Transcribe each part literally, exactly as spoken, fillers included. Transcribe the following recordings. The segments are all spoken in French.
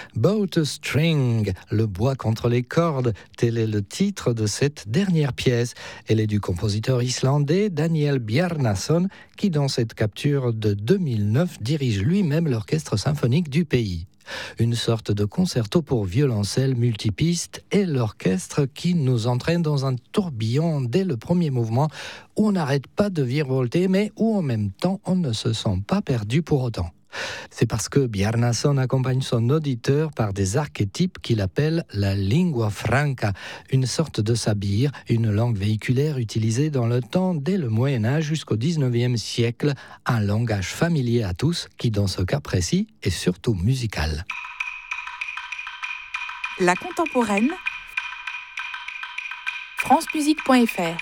Bowstring, le bois contre les cordes, tel est le titre de cette dernière pièce. Elle est du compositeur islandais Daniel Bjarnason, qui dans cette capture de deux mille neuf dirige lui-même l'orchestre symphonique du pays. Une sorte de concerto pour violoncelle multipiste et l'orchestre qui nous entraîne dans un tourbillon dès le premier mouvement où on n'arrête pas de virevolter mais où en même temps on ne se sent pas perdu pour autant. C'est parce que Bjarnason accompagne son auditeur par des archétypes qu'il appelle la lingua franca, une sorte de sabir, une langue véhiculaire utilisée dans le temps dès le Moyen-Âge jusqu'au dix-neuvième siècle, un langage familier à tous qui, dans ce cas précis, est surtout musical. La contemporaine, francemusique point f r.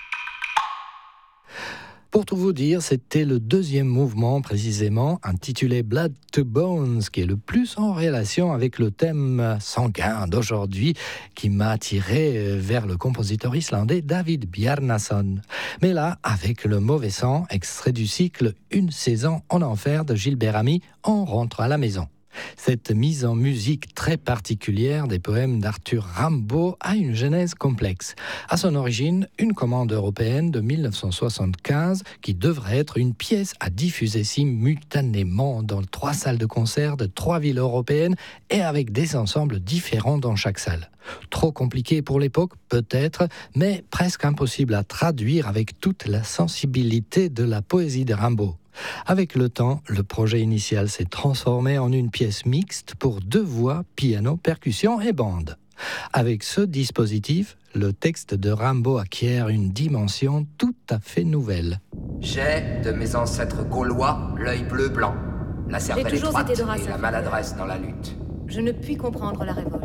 Pour tout vous dire, c'était le deuxième mouvement précisément, intitulé Blood to Bones, qui est le plus en relation avec le thème sanguin d'aujourd'hui, qui m'a attiré vers le compositeur islandais David Bjarnason. Mais là, avec le mauvais sang, extrait du cycle Une saison en enfer de Gilbert Ami, on rentre à la maison. Cette mise en musique très particulière des poèmes d'Arthur Rimbaud a une genèse complexe. À son origine, une commande européenne de mille neuf cent soixante-quinze qui devrait être une pièce à diffuser simultanément dans trois salles de concert de trois villes européennes et avec des ensembles différents dans chaque salle. Trop compliqué pour l'époque, peut-être, mais presque impossible à traduire avec toute la sensibilité de la poésie de Rimbaud. Avec le temps, le projet initial s'est transformé en une pièce mixte pour deux voix, piano, percussion et bande. Avec ce dispositif, le texte de Rimbaud acquiert une dimension tout à fait nouvelle. J'ai, de mes ancêtres gaulois, l'œil bleu-blanc, la cervelle étroite et la maladresse dans la lutte. Je ne puis comprendre la révolte.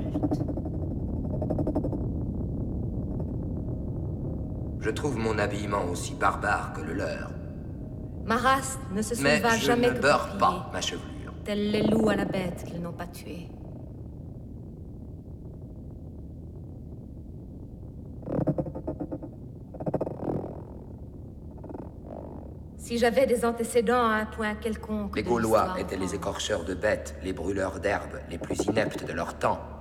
Je trouve mon habillement aussi barbare que le leur. Ma race ne se souleva jamais que Mais je ne beurre pas ma chevelure. Tels les loups à la bête qu'ils n'ont pas tuée. Si j'avais des antécédents à un point quelconque. Les Gaulois étaient les écorcheurs de bêtes, les brûleurs d'herbes, les plus ineptes de leur temps.